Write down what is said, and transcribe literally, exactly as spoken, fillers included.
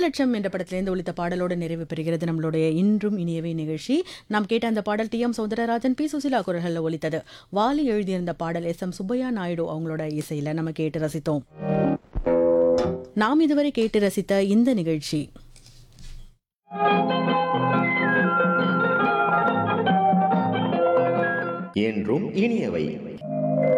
லட்சம் என்ற படத்திலிருந்து ஒலித்த பாடலோடு நிறைவு பெறுகிறது நம்மளுடைய இன்றும் இனியவை நிகழ்ச்சி. நாம் கேட்ட அந்த பாடல் D M Soundararajan, B Susheela குரல்களில் ஒலித்தது. வாலி எழுதியிருந்த பாடல் எஸ் எம் சுப்பையா நாயுடு அவங்களோட இசையில நம்ம கேட்டு ரசித்தோம். நாம் இதுவரை கேட்டு ரசித்த இந்த நிகழ்ச்சி என்றும் இனியவை.